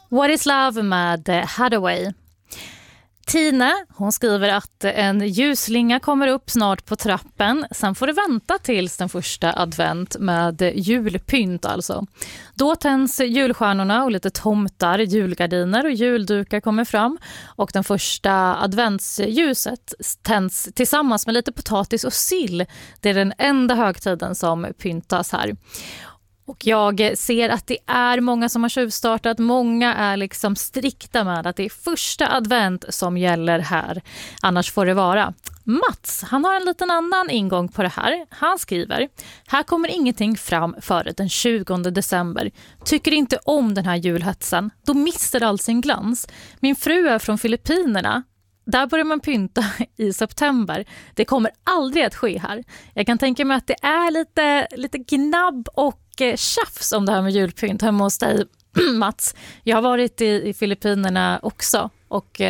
What is Love med Hathaway. Tina, hon skriver att en ljuslinga kommer upp snart på trappen. Sen får det vänta tills den första advent med julpynt alltså. Då tänds julstjärnorna och lite tomtar, julgardiner och juldukar kommer fram. Och den första adventsljuset tänds tillsammans med lite potatis och sill. Det är den enda högtiden som pyntas här. Och jag ser att det är många som har tjuvstartat. Många är liksom strikta med att det är första advent som gäller här. Annars får det vara. Mats, han har en liten annan ingång på det här. Han skriver: här kommer ingenting fram före den 20 december. Tycker inte om den här julhetsen. Då missar all sin glans. Min fru är från Filippinerna. Där börjar man pynta i september. Det kommer aldrig att ske här. Jag kan tänka mig att det är lite gnabb och tjafs om det här med julpynt hemma hos dig, Mats. Jag har varit i Filippinerna också och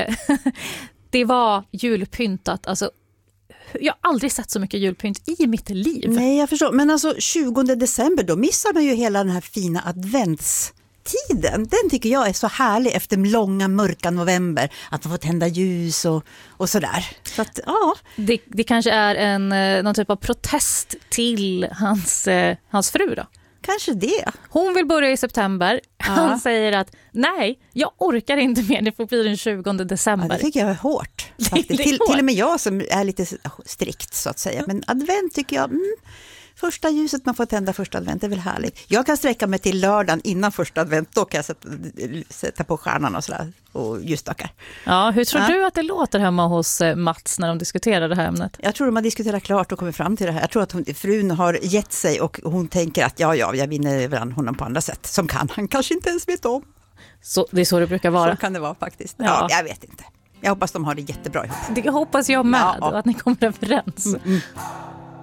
det var julpyntat. Alltså, jag har aldrig sett så mycket julpynt i mitt liv. Nej, jag förstår. Men alltså 20 december, då missar man ju hela den här fina adventstiden. Den tycker jag är så härlig efter långa mörka november. Att man får tända ljus och sådär. Så att, ja. Det kanske är någon typ av protest till hans fru då? Kanske det. Hon vill börja i september. Ja. Han säger att nej, jag orkar inte mer. Det får bli den 20 december. Ja, det tycker jag är hårt. Till och med jag som är lite strikt så att säga. Men advent tycker jag... Första ljuset man får tända första advent är väl härligt. Jag kan sträcka mig till lördagen innan första advent. Då kan jag sätta på stjärnan och sådär. Och ljusstakar. Ja, hur tror du att det låter hemma hos Mats när de diskuterar det här ämnet? Jag tror de har diskuterat klart och kommit fram till det här. Jag tror att frun har gett sig och hon tänker att jag vinner över honom på andra sätt. Som han kanske inte ens vet om. Så, det är så det brukar vara. Så kan det vara faktiskt. Ja, jag vet inte. Jag hoppas de har det jättebra ihop. Det hoppas jag med, att ni kommer överens.